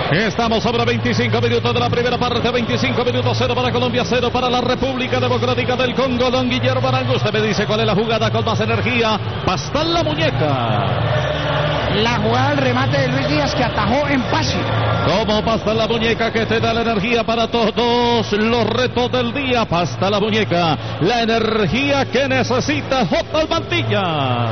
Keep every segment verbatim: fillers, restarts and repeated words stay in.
Estamos sobre veinticinco minutos de la primera parte, veinticinco minutos, cero para Colombia, cero para la República Democrática del Congo. Don Guillermo Arango, usted me dice cuál es la jugada con más energía. Pasta en la muñeca. La jugada del remate de Luis Díaz que atajó en pase. Como pasta en la muñeca que te da la energía para todos los retos del día. Pasta en la muñeca, la energía que necesita J. Mantilla.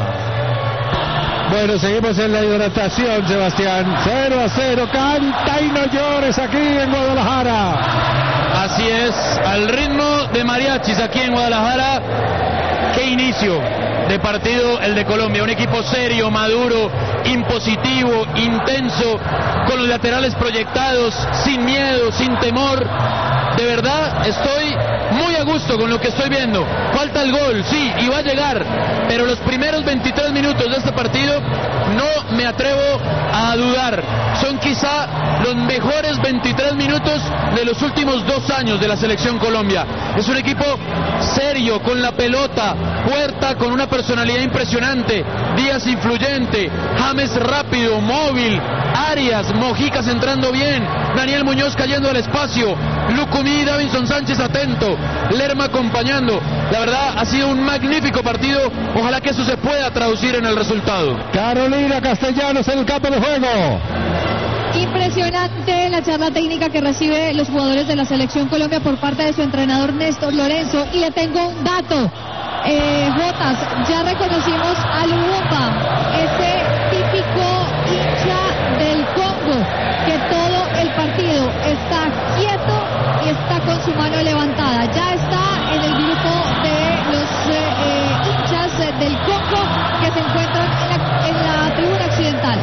Bueno, seguimos en la hidratación, Sebastián. cero a cero, canta y no llores aquí en Guadalajara. Así es, al ritmo de mariachis aquí en Guadalajara. Qué inicio de partido el de Colombia, un equipo serio, maduro, impositivo, intenso, con los laterales proyectados, sin miedo, sin temor. De verdad estoy muy a gusto con lo que estoy viendo. Falta el gol, sí, y va a llegar, pero los primeros veintitrés minutos de este partido no me atrevo a dudar. Son quizá los mejores veintitrés minutos de los últimos dos años de la selección Colombia. Es un equipo serio, con la pelota, Puerta con una personalidad impresionante, Díaz influyente, James rápido, móvil, Arias, Mojicas entrando bien, Daniel Muñoz cayendo al espacio, Lucumí y Davinson Sánchez atento, Lerma acompañando. La verdad ha sido un magnífico partido, ojalá que eso se pueda traducir en el resultado. Carolina Castellanos en el campo de juego. Impresionante la charla técnica que recibe los jugadores de la Selección Colombia por parte de su entrenador Néstor Lorenzo. Y le tengo un dato, eh, Jotas, ya reconocimos a Lumumba, ese típico hincha del Congo, que todo el partido está quieto y está con su mano levantada. Ya está en el grupo de los eh, eh, hinchas del Congo que se encuentran en la, en la tribuna occidental.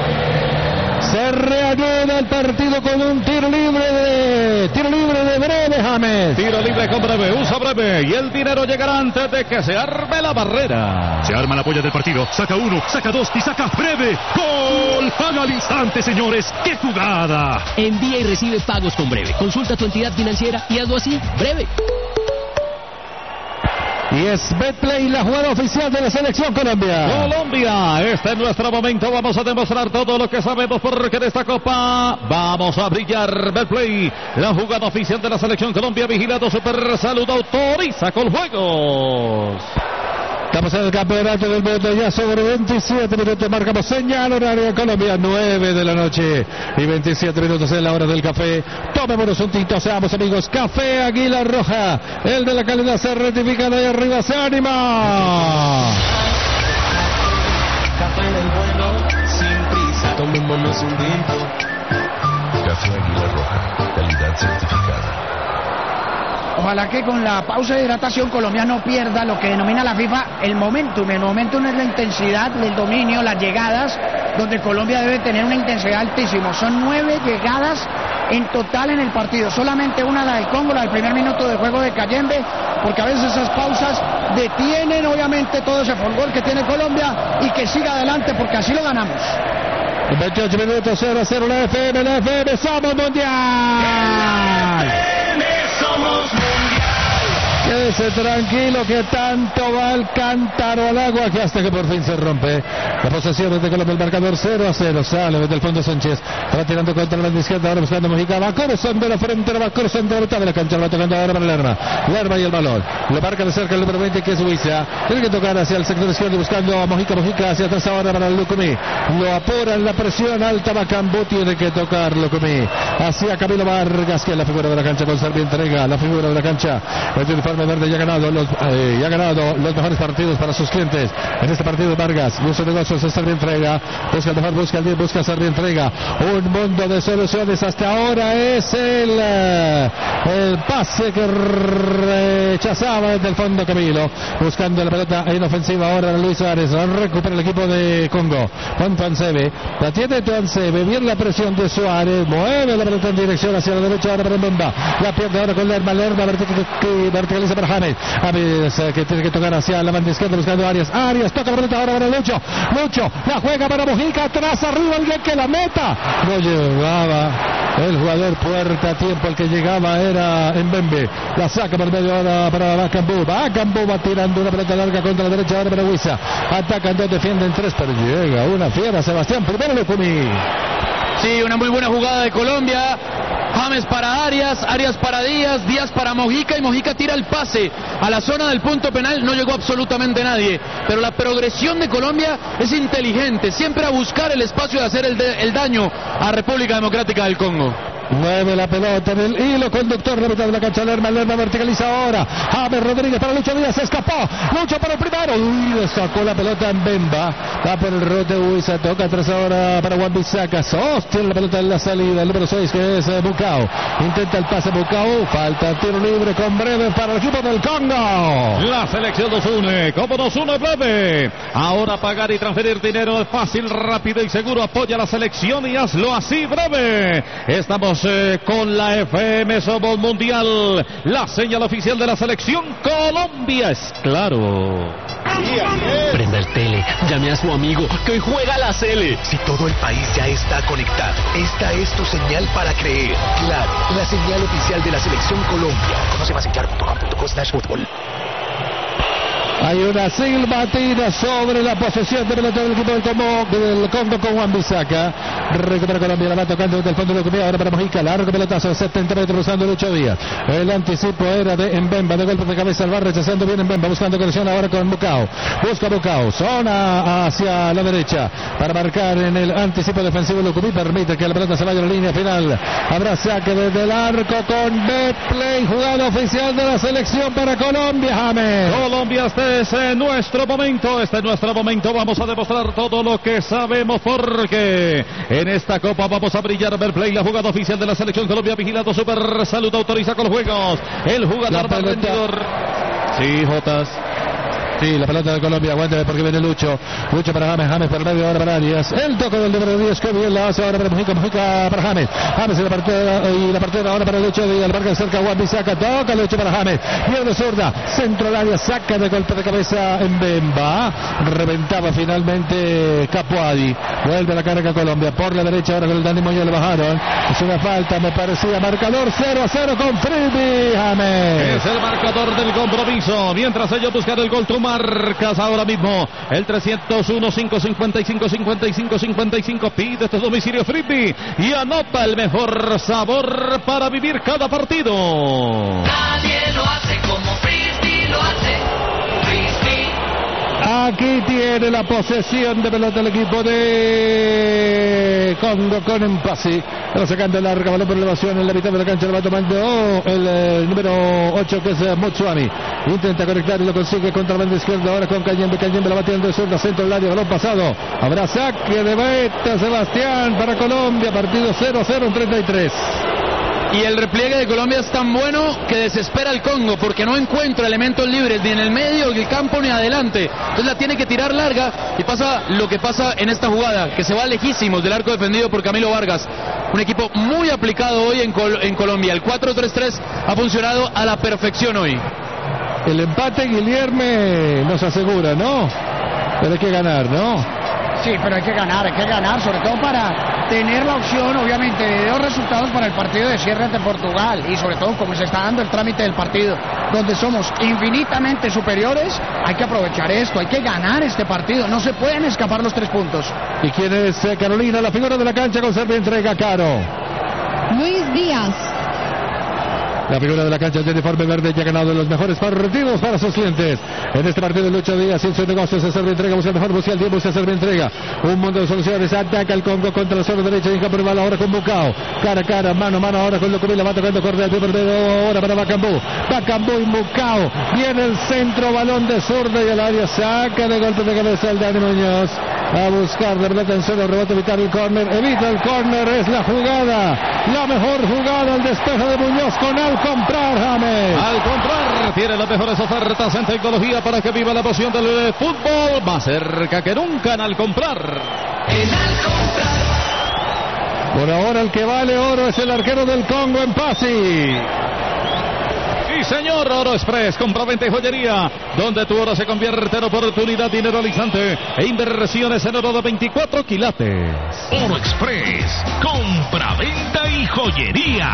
Se reanuda el partido con un tiro libre de tiro libre de Breve, James. Tiro libre con Breve, usa Breve y el dinero llegará antes de que se arme la barrera. Se arma la polla del partido, saca uno, saca dos y saca Breve. ¡Gol! ¡Paga al instante, señores! ¡Qué jugada! Envía y recibe pagos con Breve. Consulta tu entidad financiera y hazlo así, Breve. Y es Betplay la jugada oficial de la Selección Colombia. Colombia, este es nuestro momento. Vamos a demostrar todo lo que sabemos porque de esta copa vamos a brillar. Betplay, la jugada oficial de la Selección Colombia. Vigilado Super Salud, autoriza con juegos. Estamos en el campeonato del mundo ya sobre veintisiete minutos, marcamos señal horario de Colombia, nueve de la noche y veintisiete minutos en la hora del café. Tomémonos un tinto, seamos amigos. Café Águila Roja, el de la calidad se rectifica, de ahí arriba se anima. Café del bueno, sin prisa, tomémonos un tinto. Café Águila Roja, calidad certificada. Ojalá que con la pausa de hidratación Colombia no pierda lo que denomina la FIFA el momentum. El momentum es la intensidad, el dominio, las llegadas, donde Colombia debe tener una intensidad altísima. Son nueve llegadas en total en el partido. Solamente una, la del Congo, la del primer minuto de juego de Cayembe, porque a veces esas pausas detienen obviamente todo ese fútbol que tiene Colombia y que siga adelante porque así lo ganamos. veintiocho minutos, cero a cero la F M, la F M, somos mundial. Somos mundial. Quédese tranquilo que tanto va el cántaro al agua que hasta que por fin se rompe. La posesión de Colombia, el marcador cero a cero. Sale desde el fondo Sánchez, va tirando contra la izquierda, ahora buscando Mojica, va cruzando de la frente, va cruzando de la mitad de la cancha, va tocando ahora para Lerma. Lerma y el balón. Lo marca de cerca el número veinte que es Huiza. Tiene que tocar hacia el sector izquierdo buscando a Mojica, Mojica hacia atrás ahora para Lucumí. Lo apuran la presión alta, Bacambú tiene que tocar Lucumí. Hacia Camilo Vargas, que es la figura de la cancha con Sarbi entrega, la figura de la cancha. El uniforme verde ya ha ganado los, eh, ya ha ganado los mejores partidos para sus clientes. En este partido Vargas, Lucio Negocios, Sarbi entrega, busca el mejor, busca el bien, busca Sarbi entrega. Un mundo de soluciones hasta ahora es el, el pase que rechazaba desde el fondo Camilo, buscando la pelota en ofensiva ahora Luis Suárez, recupera el equipo de Congo. Juan Tuansebe, la tiene Tuansebe, bien la presión de Suárez, mueve la pelota en dirección hacia la derecha ahora para Mbemba, la pierde ahora con Lerma, Lerma verticaliza para James, James eh, que tiene que tocar hacia la banda izquierda buscando a Arias, Arias toca la pelota ahora para Lucho, Lucho la juega para Mojica, atrás arriba alguien que la meta, no llegaba el jugador Puerta a tiempo, el que llegaba era Mbembe, la saca por medio ahora para Bacambú, Bacambú va tirando una pelota larga contra la derecha ahora para Huiza, atacan dos, defienden tres, pero llega una fiera Sebastián, primero Lucumí. Sí, una muy buena jugada de Colombia. James para Arias, Arias para Díaz, Díaz para Mojica y Mojica tira el pase a la zona del punto penal. No llegó absolutamente nadie, pero la progresión de Colombia es inteligente, siempre a buscar el espacio de hacer el, de, el daño a República Democrática del Congo. Mueve la pelota en el hilo conductor, la mitad de la cancha. Lerma, Lerma verticaliza ahora. James Rodríguez para Lucho Díaz, se escapó. Lucho para el primero. Uy, le sacó la pelota en Bemba. Va por el rote, uy, se toca atrás ahora para Wan-Bissaka. Sostiene la pelota en la salida. El número seis que es eh, Bucao. Intenta el pase Bucao. Falta tiro libre con Breve para el equipo del Congo. La selección nos une. ¿Cómo nos une Breve? Ahora pagar y transferir dinero es fácil, rápido y seguro. Apoya la selección y hazlo así, Breve. Estamos Eh, con la F M, somos mundial, la señal oficial de la selección Colombia es claro. Prenda el tele, llame a su amigo que hoy juega la Sele. Si todo el país ya está conectado, esta es tu señal para creer. Claro, la señal oficial de la selección Colombia. Conoce más en claro punto com punto co slash fútbol. Hay una silbatina sobre la posesión de pelota del equipo del Congo, del Congo con Wan-Bissaka. Recupera Colombia, la va tocando desde el fondo de la comida. Ahora para Mojica, largo pelotazo de setenta metros usando Lucho Díaz. El anticipo era de Mbemba, de golpe de cabeza al bar, rechazando bien Mbemba, buscando conexión ahora con Bucao. Busca Bucao, zona hacia la derecha para marcar en el anticipo defensivo Lucumí. Permite que la pelota se vaya a la línea final. Habrá saque desde el arco con Betplay, jugada oficial de la selección para Colombia, James. Colombia este es nuestro momento, este es nuestro momento, vamos a demostrar todo lo que sabemos porque en esta copa vamos a brillar. Betplay, la jugada oficial de la selección Colombia, vigilado Super Salud, autoriza con los juegos, el jugador más rendidor. Sí, Jotas. Sí, la pelota de Colombia, aguante porque viene Lucho. Lucho para James, James por medio, ahora para Arias. El toque del número diez, que bien la hace ahora para Mojica, Mojica para James. James y la partida, y la partida ahora para Lucho Díaz. La marca cerca, Wan-Bissaka, toca Lucho para James. Pierde zurda, centro al área, saca de golpe de cabeza en Bemba. Reventaba finalmente Capuadi. Vuelve a la carga Colombia por la derecha, ahora con el Dani Moya le bajaron. Es una falta, me parecía. Marcador cero a cero con Fribi, James. Es el marcador del compromiso. Mientras ellos buscan el gol, tú marcas ahora mismo el trescientos uno, cinco cincuenta y cinco, cincuenta y cinco, cincuenta y cinco. Pide tu domicilio Fribi y anota el mejor sabor para vivir cada partido. Nadie lo hace como Frisbee lo hace. Frisbee. Aquí tiene la posesión de pelota el equipo de Congo con Mpasi. Va sacando larga, balón por elevación en la mitad de la cancha. Lo va tomando oh, el, el número ocho que es Motsuami. Intenta conectar y lo consigue contra la banda izquierda. Ahora con Cayembe. Cayembe la va tirando de zurda, centro del área, balón pasado. Habrá saque de Beta Sebastián para Colombia. Partido cero a cero en treinta y tres. Y el repliegue de Colombia es tan bueno que desespera al Congo porque no encuentra elementos libres ni en el medio del campo ni adelante. Entonces la tiene que tirar larga y pasa lo que pasa en esta jugada, que se va lejísimos del arco defendido por Camilo Vargas. Un equipo muy aplicado hoy en, Col en Colombia. El cuatro tres tres ha funcionado a la perfección hoy. El empate, Guilherme, nos asegura, ¿no? Pero hay que ganar, ¿no? Sí, pero hay que ganar, hay que ganar, sobre todo para tener la opción, obviamente, de dos resultados para el partido de cierre ante Portugal y sobre todo como se está dando el trámite del partido, donde somos infinitamente superiores, hay que aprovechar esto, hay que ganar este partido, no se pueden escapar los tres puntos. ¿Y quién es eh, Carolina, la figura de la cancha con Serbia entrega Caro? Luis Díaz. La figura de la cancha de uniforme verde ya ha ganado los mejores partidos para sus clientes. En este partido Lucho Díaz en su negocio se serve entrega, busca el mejor, busca el tiempo, se serve entrega. Un mundo de soluciones, ataca el Congo contra la zona derecha y campo rival ahora con Bucao. Cara a cara, mano a mano ahora con Lucumí, la va tocando corre al primer dedo ahora para Bacambú. Bacambú y Bucao. Viene el centro, balón de zurda y el área saca de golpe de cabeza el Dani Muñoz. A buscar la pelota en suelo, rebote, evitar el córner, evita el córner, es la jugada, la mejor jugada, el despeje de Muñoz con Al Comprar, James. Al comprar, tiene las mejores ofertas en tecnología para que viva la pasión del fútbol, más cerca que nunca en Al Comprar. En Al Comprar. Por ahora el que vale oro es el arquero del Congo, Mpasi. Sí, señor, Oro Express, compra-venta y joyería, donde tu oro se convierte en oportunidad, dinero al instante e inversiones en oro de veinticuatro quilates. Oro Express, compra-venta y joyería.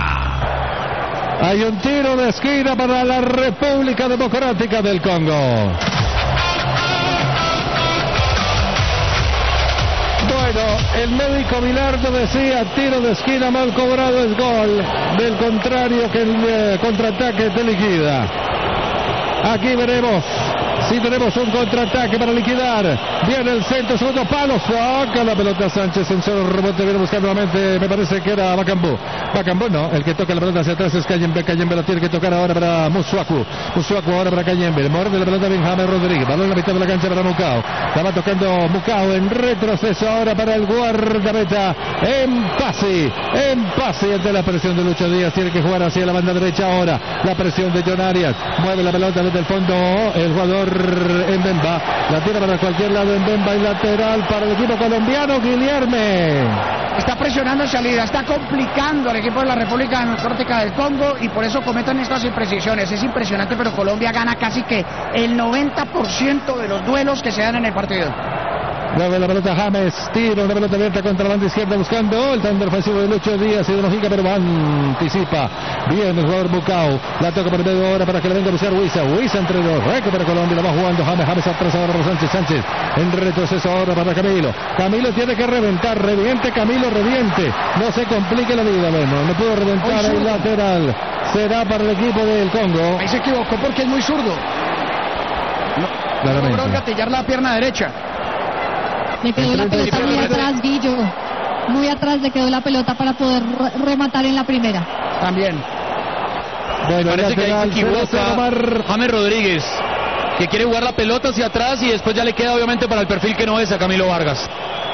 Hay un tiro de esquina para la República Democrática del Congo. Bueno, el médico Bilardo decía, tiro de esquina mal cobrado es gol. Del contrario, que el eh, contraataque te liquida. Aquí veremos si tenemos un contraataque para liquidar. Viene el centro, segundo palo, saca la pelota Sánchez en solo rebote, viene buscando nuevamente, me parece que era Bacambú. Bacambú no, el que toca la pelota hacia atrás es Cayembe. Cayembe lo tiene que tocar ahora para Musuaku. Musuaku ahora para Cayembe. Muerde la pelota Benjamín Rodríguez. Balón en la mitad de la cancha para Mucao. La va tocando Mucao en retroceso ahora para el guardameta. En pase, en pase ante la presión de Lucho Díaz. Tiene que jugar hacia la banda derecha ahora. La presión de John Arias. Mueve la pelota desde el fondo el jugador Mbemba. La tira para cualquier lado Mbemba y lateral para el equipo colombiano. Guilherme. Está presionando en salida, está complicando al equipo de la República Democrática del Congo y por eso cometen estas imprecisiones. Es impresionante, pero Colombia gana casi que el noventa por ciento de los duelos que se dan en el partido. Mueve la pelota James, tira una pelota abierta contra la banda izquierda buscando el tanto ofensivo de Lucho Díaz y de Mojica, pero anticipa bien el jugador Bucao. La toca por medio ahora para que le venga a buscar Huiza. Huiza entre dos, recupera Colombia, la va jugando James, James atrás ahora para Sánchez, Sánchez en retroceso ahora para Camilo. Camilo tiene que reventar, reviente Camilo, reviente. No se complique la vida, bueno, no pudo reventar el lateral. Será para el equipo del Congo. Ahí se equivocó porque es muy zurdo. No, no logró gatillar la pierna derecha. Le quedó la pelota muy atrás, Guillo. Muy atrás le quedó la pelota para poder re rematar en la primera. También. Bueno, parece que ahí se equivoca James Rodríguez, que quiere jugar la pelota hacia atrás y después ya le queda obviamente para el perfil que no es a Camilo Vargas.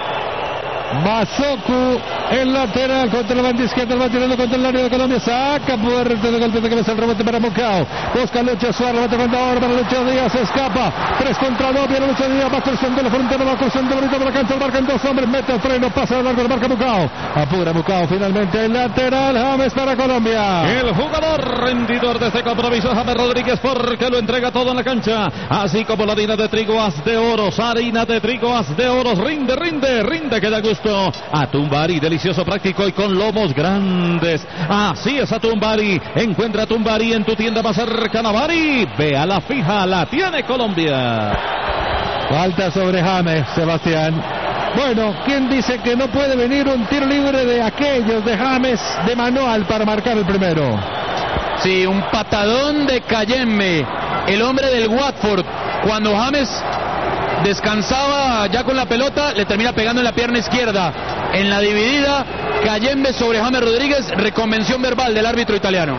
Mazoku, el lateral contra la banda izquierda, va tirando contra el área de Colombia, saca fuerte de golpe de cabeza el rebote para Mucao, busca Lucho Suárez, va tocando ahora para Lucho Díaz, se escapa, tres contra dos, viene Lucho Díaz, va cruzando la frontera, va cruzando bonito de la cancha, marcan dos hombres, mete el freno, pasa de largo, marca Mucao, apura Mucao, finalmente el lateral, James para Colombia. El jugador rendidor de este compromiso, James Rodríguez, porque lo entrega todo en la cancha, así como la harina de trigo haz de oros, harina de trigo haz de oros, rinde, rinde, rinde, que da gusto. Atumbari, delicioso, práctico y con lomos grandes. Así es Atumbari. Encuentra Atumbari en tu tienda más cercana. Bari, ve a la fija, la tiene Colombia. Falta sobre James, Sebastián. Bueno, ¿quién dice que no puede venir un tiro libre de aquellos de James de manual para marcar el primero? Sí, un patadón de Cayembe, el hombre del Watford. Cuando James descansaba ya con la pelota, le termina pegando en la pierna izquierda. En la dividida, Cayembe sobre James Rodríguez, reconvención verbal del árbitro italiano.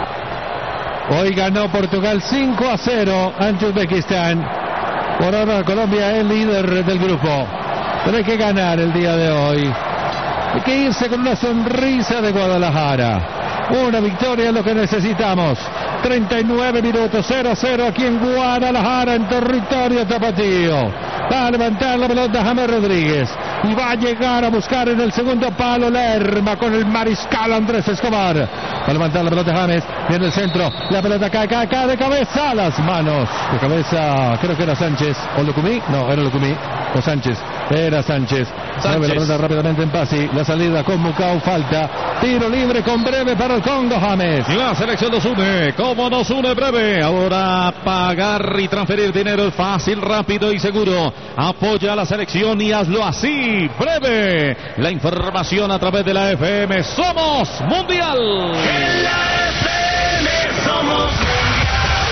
Hoy ganó Portugal cinco a cero ante Uzbekistán. Por ahora Colombia es líder del grupo. Pero hay que ganar el día de hoy. Hay que irse con una sonrisa de Guadalajara. Una victoria es lo que necesitamos. treinta y nueve minutos, cero a cero aquí en Guadalajara, en territorio tapatío. Va a levantar la pelota James Rodríguez y va a llegar a buscar en el segundo palo Lerma con el mariscal Andrés Escobar. Va a levantar la pelota James, viene el centro, la pelota cae, cae, cae de cabeza a las manos. De cabeza, creo que era Sánchez, o Lucumí, no, era Lucumí, o Sánchez, era Sánchez. Mueve la pelota rápidamente en pase, la salida con Mucao, falta, tiro libre con breve para el Congo, James. La selección nos une, como nos une breve. Ahora pagar y transferir dinero es fácil, rápido y seguro. Apoya a la selección y hazlo así, breve. La información a través de la F M Somos Mundial. En la F M somos mundial.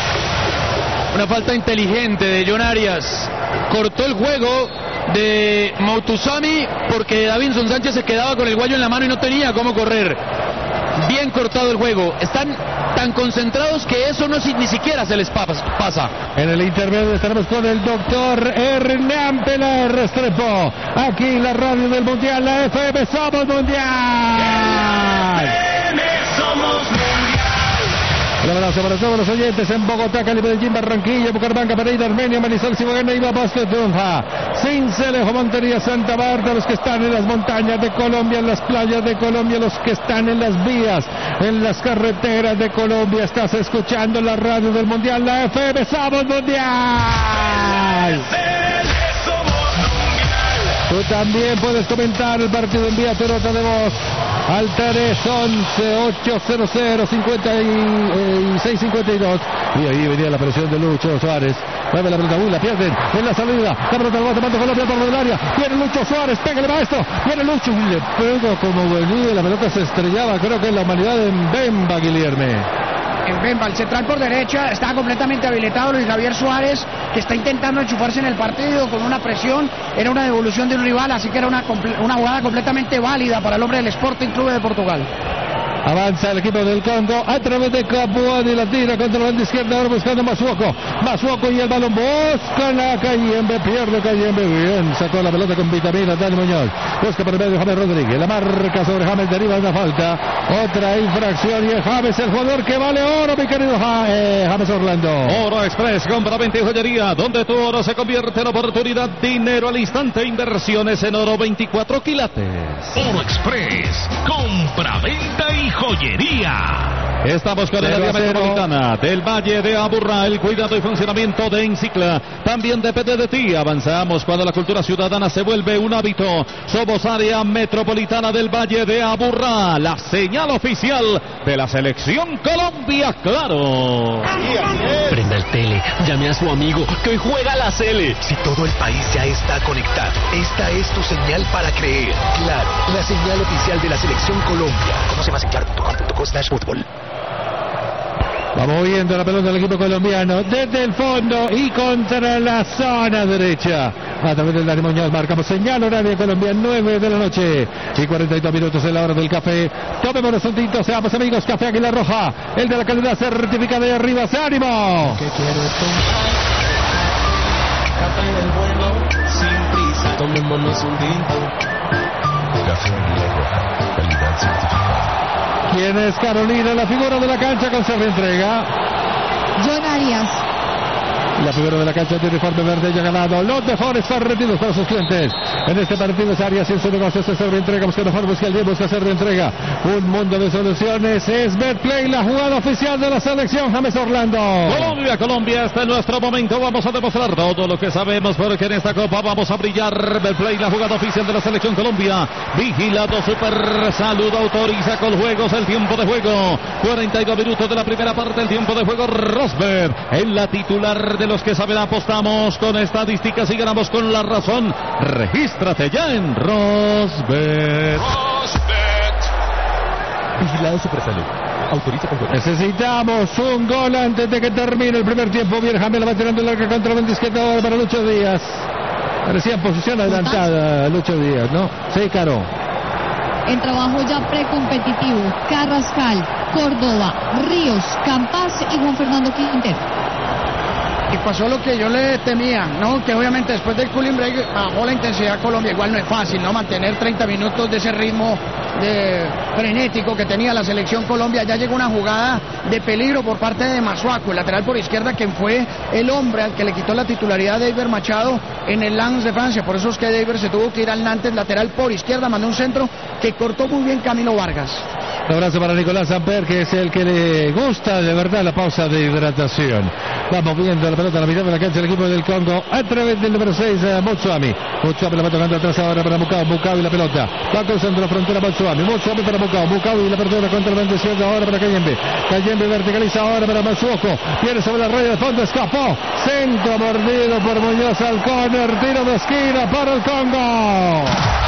Una falta inteligente de John Arias. Cortó el juego de Moutoussamy porque Davinson Sánchez se quedaba con el guayo en la mano y no tenía cómo correr. Bien cortado el juego. Están tan concentrados que eso no ni siquiera se les pasa. En el intermedio estaremos con el doctor Hernán Peláez Restrepo. Aquí la radio del Mundial, la F M Somos Mundial. La F M somos mundial. Un abrazo para todos los oyentes en Bogotá, Cali, Medellín, Barranquilla, Bucaramanga, Pereira, Armenia, Manizales, Ibagué, Iba, Pasto, Tunja, Sincelejo, Montería, Santa Marta, los que están en las montañas de Colombia, en las playas de Colombia, los que están en las vías, en las carreteras de Colombia. Estás escuchando la radio del Mundial, la F M Somos Mundial. Tú también puedes comentar el partido, envía tu nota de voz al tres once ocho cero cero cincuenta y seis cincuenta y dos. Y ahí venía la presión de Lucho Suárez. Mueve la pelota, uy, la pierden en la salida. La pelota la va tomando Colombia por el área. Viene Lucho Suárez, pégale maestro. Viene Lucho y le pega como venía. La pelota se estrellaba, creo que en la humanidad en Bemba, Guilherme. En Bemba, el central por derecha, está completamente habilitado Luis Javier Suárez, que está intentando enchufarse en el partido con una presión. Era una devolución de un rival, así que era una, una jugada completamente válida para el hombre del Sporting Clube de Portugal. Avanza el equipo del Congo a través de Capuani, la tira contra la banda izquierda, ahora buscando Masuoco. Masuoco y el balón busca la Cayembe, pierde Cayembe, bien, sacó la pelota con vitamina Dani Muñoz. Busca por el medio James Rodríguez, la marca sobre James, deriva de una falta. Otra infracción y es James el jugador que vale oro, mi querido ja, eh, James Orlando. Oro Express, compra, venta y joyería, donde tu oro se convierte en oportunidad, dinero al instante, inversiones en oro veinticuatro quilates. Oro Express, compra, venta y joyería. Estamos con el área metropolitana del Valle de Aburrá. El cuidado y funcionamiento de Encicla también depende de ti. Avanzamos cuando la cultura ciudadana se vuelve un hábito. Somos área metropolitana del Valle de Aburrá, la señal oficial de la selección Colombia, claro. Prenda el tele, llame a su amigo que hoy juega la Sele. Si todo el país ya está conectado, esta es tu señal para creer. Claro, la señal oficial de la selección Colombia. Conoce más en claro punto com punto co slash fútbol. Va moviendo la pelota del equipo colombiano desde el fondo y contra la zona derecha. A través del Dani Muñoz marcamos señal horaria Colombia, nueve de la noche y cuarenta y dos minutos en la hora del café. Tomémonos un tinto, seamos amigos. Café Águila Roja, el de la calidad certificada de arriba. ¡Se ánimo! ¿Qué quiero esto? Café del bueno, sin prisa, tomémonos un tinto. Café Águila Roja, calidad certificada. ¿Quién es Carolina? La figura de la cancha con su entrega. John Arias. La figura de la cancha de uniforme verde ya ha ganado los mejores partidos para sus clientes. En este partido es Arias y en su negocio se serve entrega. Busca mejor, busca el bien, busca hacer de entrega. Un mundo de soluciones. Es Betplay, la jugada oficial de la selección. James Orlando. Colombia, Colombia, está en nuestro momento. Vamos a demostrar todo lo que sabemos porque en esta copa vamos a brillar. Betplay, la jugada oficial de la selección Colombia. Vigilado Super Salud autoriza con juegos el tiempo de juego. cuarenta y dos minutos de la primera parte, el tiempo de juego. Rosberg en la titular de los que saben, apostamos con estadísticas y ganamos con la razón. Regístrate ya en Rosbet. Rosbet. Vigilado Supersalud. Autoriza con juego. Necesitamos un gol antes de que termine el primer tiempo. Bien, James la va tirando el arco contra la banda izquierda ahora para Lucho Díaz. Parecía en posición adelantada Lucho Díaz, ¿no? Sí, Caro. En trabajo ya precompetitivo, Carrascal, Córdoba, Ríos, Campas y Juan Fernando Quintero. Y pasó lo que yo le temía, ¿no? Que obviamente después del cooling break bajó la intensidad Colombia. Igual no es fácil, ¿no? Mantener treinta minutos de ese ritmo de frenético que tenía la selección Colombia. Ya llegó una jugada de peligro por parte de Masuaco, el lateral por izquierda, quien fue el hombre al que le quitó la titularidad de Eiber Machado en el Lens de Francia. Por eso es que Eiber se tuvo que ir al Nantes, lateral por izquierda, mandó un centro que cortó muy bien Camilo Vargas. Un abrazo para Nicolás Samper, que es el que le gusta de verdad la pausa de hidratación. Vamos viendo la pelota a la mitad de la cancha del equipo del Congo a través del número seis, Motsuami. Motsuami la va tocando atrás ahora para Mukau. Mukau y la pelota. Va cruzando la frontera Motsuami. Motsuami para Mukau. Mukau y la apertura contra el banda izquierda ahora para Cayembe. Cayembe verticaliza ahora para Masuoco. Viene sobre la raya de fondo. Escapó. Centro mordido por Muñoz al córner. Tiro de esquina para el Congo.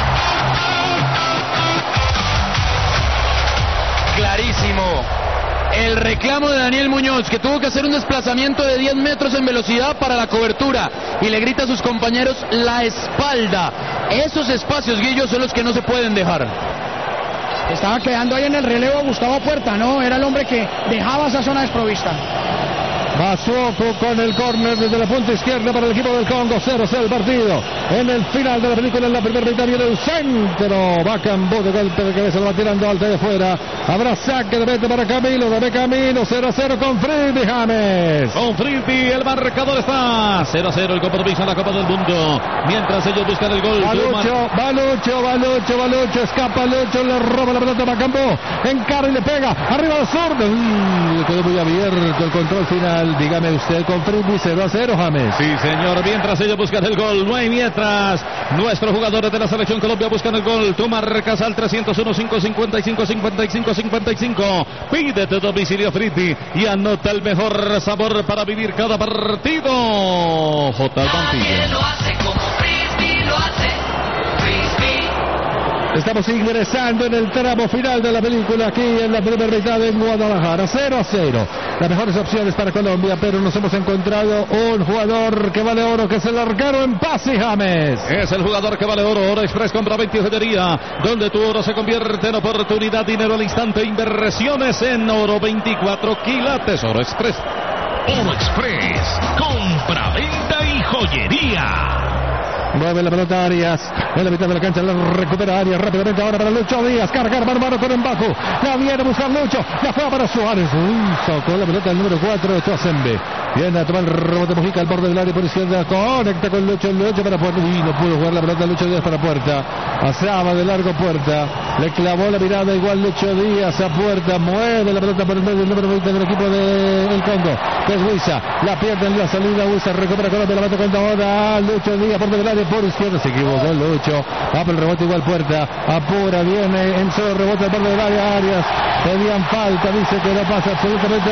Clarísimo. El reclamo de Daniel Muñoz, que tuvo que hacer un desplazamiento de diez metros en velocidad para la cobertura, y le grita a sus compañeros la espalda. Esos espacios, Guillo, son los que no se pueden dejar. Estaba quedando ahí en el relevo Gustavo Puerta, ¿no? Era el hombre que dejaba esa zona desprovista. Masuoco con el córner desde la punta izquierda para el equipo del Congo. cero cero el partido. En el final de la película, en la primera mitad, viene el centro. Bacambú de golpe de cabeza, lo va tirando alto de afuera. Habrá saque de mete para Camilo. De Camilo, cero cero con Frisby James. Con Frisby, el marcador está cero cero, el compromiso en la Copa del Mundo. Mientras ellos buscan el gol. Balucho, Balucho, Balucho, Balucho. Escapa Lucho, le roba la pelota a Bacambú. Encara y le pega. Arriba del zurdo. Le quedó muy abierto el control final final, dígame usted con Frisbee, cero a cero, James. Sí, señor, mientras ellos buscan el gol, no hay mientras. Nuestros jugadores de la Selección Colombia buscan el gol. Tú marcas al trescientos uno, cinco cincuenta y cinco, cincuenta y cinco, cincuenta y cinco. Pide tu domicilio Frisbee y anota el mejor sabor para vivir cada partido. J. Nadie lo hace como Frisbee lo hace. Frisbee. Estamos ingresando en el tramo final de la película aquí en la primera mitad en Guadalajara, cero a cero. Las mejores opciones para Colombia, pero nos hemos encontrado un jugador que vale oro, que es el arquero en Pasi, James. Es el jugador que vale oro. Oro Express, compra veinte joyería, donde tu oro se convierte en oportunidad, dinero al instante, inversiones en oro, veinticuatro quilates. Oro Express. Oro Express, compra, venta y joyería. Mueve la pelota Arias, en la mitad de la cancha la recupera Arias rápidamente ahora para Lucho Díaz, cargar mano a mano con Embaco, la viene a buscar Lucho, la juega para Suárez, uy, sacó la pelota el número cuatro de Toasembe, viene a tomar el rebote Mojica al borde del área por izquierda, conecta con Lucho, Lucho para Puerta, y no pudo jugar la pelota Lucho Díaz para Puerta, pasaba de largo Puerta, le clavó la mirada igual Lucho Díaz a Puerta, mueve la pelota por el medio del número veinte del equipo del Congo, que es Huiza, la pierde en la salida, Huiza recupera Colombia, la mete con ahora Lucho Díaz por del área por izquierda, se equivocó Lucho, va por el rebote igual Puerta, apura, viene en solo rebote al borde del área Arias, pedían falta, dice que no pasa absolutamente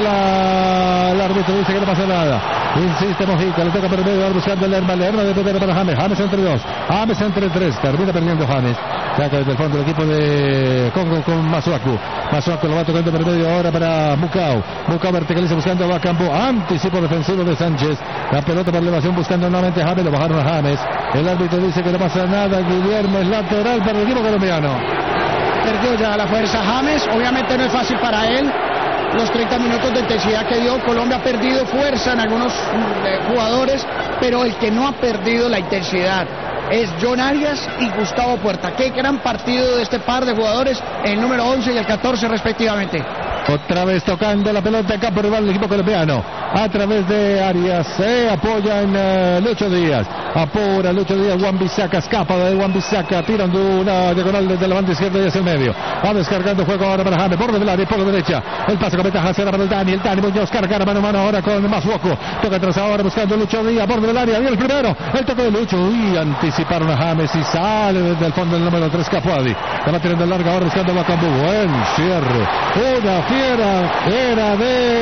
la, el árbitro, dice que no pasa nada, insiste Mojica, le toca por el medio, buscando el Lerma, Lerma de primero para James, James entre dos, James entre tres, termina perdiendo James, saca desde el fondo el equipo de Congo con Masuaku, Masuaku lo va tocando por el medio ahora para Mucao, Mucao verticaliza buscando a Bacampo, anticipo defensivo de Sánchez, la pelota por elevación buscando nuevamente a James, lo bajaron a James, el árbitro dice que no pasa nada, Guillermo es lateral para el equipo colombiano. Perdió ya la fuerza James, obviamente no es fácil para él, los treinta minutos de intensidad que dio, Colombia ha perdido fuerza en algunos eh, jugadores, pero el que no ha perdido la intensidad es John Arias y Gustavo Puerta. Qué gran partido de este par de jugadores, el número once y el catorce respectivamente. Otra vez tocando la pelota en campo rival del equipo colombiano. A través de Arias se apoya en uh, Lucho Díaz. Apura Lucho Díaz, Wan-Bissaka escapa de Wan-Bissaka, tirando una diagonal desde la banda izquierda y hacia el medio. Va descargando juego ahora para James, por del área y por la derecha. El pase con ventaja será para el Dani. El Dani Muñoz carga mano a mano ahora con Masuaku. Toca atrás ahora buscando Lucho Díaz, por del área. Viene el primero. El toque de Lucho. Uy, anticiparon a James y sale desde el fondo el número tres Capuadi. La va tirando larga ahora buscando Bacambú. Buen cierre. Una fiera era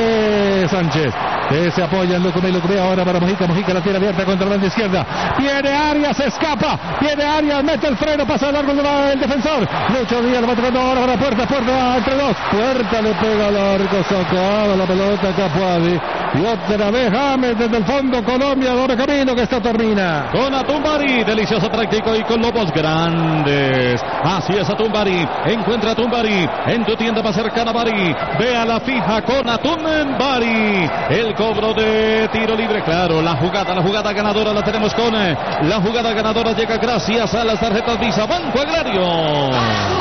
de Sánchez. Que se apoya en Lucumí, Lucumí ahora para Mojica, Mojica la tira abierta contra la banda izquierda, viene Arias, escapa, viene Arias, mete el freno, pasa de largo el defensor, Lucho Díaz lo va tocando ahora para Puerta, Puerta entre dos, Puerta le pega al arco, sacada la pelota Capuadi, y otra vez James desde el fondo, Colombia, doble camino que esto termina. Con Atumbari, delicioso práctico y con lobos grandes, así es Atumbari, encuentra Atumbari en tu tienda más cercana, Bari, ve a la fija con Atumbari, el cobro de tiro libre, claro, la jugada, la jugada ganadora la tenemos con, la jugada ganadora llega gracias a las tarjetas Visa Banco Agrario.